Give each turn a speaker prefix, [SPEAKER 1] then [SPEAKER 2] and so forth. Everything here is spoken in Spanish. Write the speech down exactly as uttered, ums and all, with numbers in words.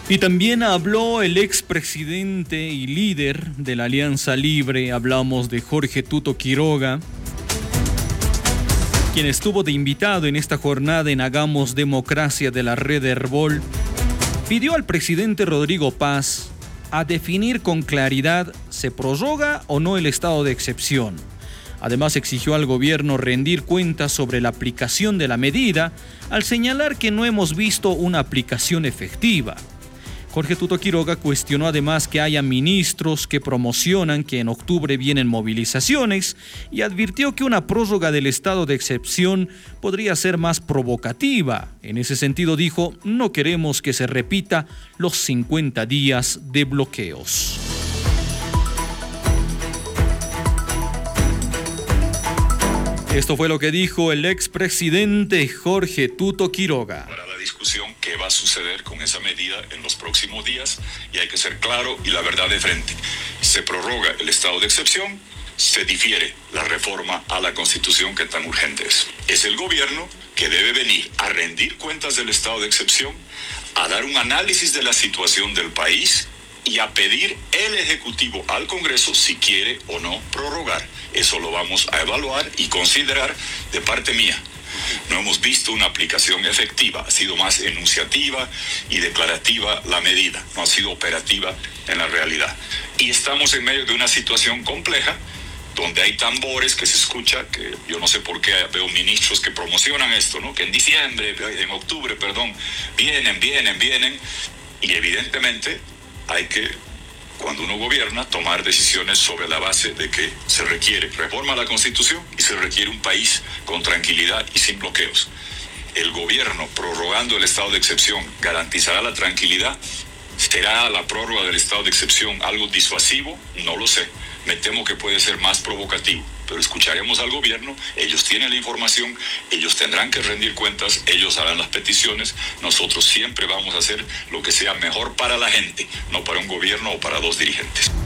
[SPEAKER 1] Y también habló el expresidente y líder de la Alianza Libre, hablamos de Jorge Tuto Quiroga, quien estuvo de invitado en esta jornada en Hagamos Democracia de la Red Herbol. Pidió al presidente Rodrigo Paz a definir con claridad se prorroga o no el estado de excepción. Además, exigió al gobierno rendir cuentas sobre la aplicación de la medida, al señalar que no hemos visto una aplicación efectiva. Jorge Tuto Quiroga cuestionó además que haya ministros que promocionan que en octubre vienen movilizaciones y advirtió que una prórroga del estado de excepción podría ser más provocativa. En ese sentido dijo, no queremos que se repita los cincuenta días de bloqueos. Esto fue lo que dijo el expresidente Jorge Tuto Quiroga.
[SPEAKER 2] Para la discusión, ¿qué va a suceder con esa medida en los próximos días? Y hay que ser claro y la verdad de frente. Se prorroga el estado de excepción, se difiere la reforma a la Constitución que tan urgente es. Es el gobierno que debe venir a rendir cuentas del estado de excepción, a dar un análisis de la situación del país y a pedir el Ejecutivo al Congreso si quiere o no prorrogar. Eso lo vamos a evaluar y considerar de parte mía. No hemos visto una aplicación efectiva, ha sido más enunciativa y declarativa la medida, no ha sido operativa en la realidad. Y estamos en medio de una situación compleja, donde hay tambores que se escucha, que yo no sé por qué veo ministros que promocionan esto, ¿no? Que en diciembre, en octubre, perdón, vienen, vienen, vienen, y evidentemente hay que, cuando uno gobierna, tomar decisiones sobre la base de que se requiere reforma a la Constitución y se requiere un país con tranquilidad y sin bloqueos. ¿El gobierno, prorrogando el estado de excepción, garantizará la tranquilidad? ¿Será la prórroga del estado de excepción algo disuasivo? No lo sé. Me temo que puede ser más provocativo. Pero escucharemos al gobierno, ellos tienen la información, ellos tendrán que rendir cuentas, ellos harán las peticiones, nosotros siempre vamos a hacer lo que sea mejor para la gente, no para un gobierno o para dos dirigentes.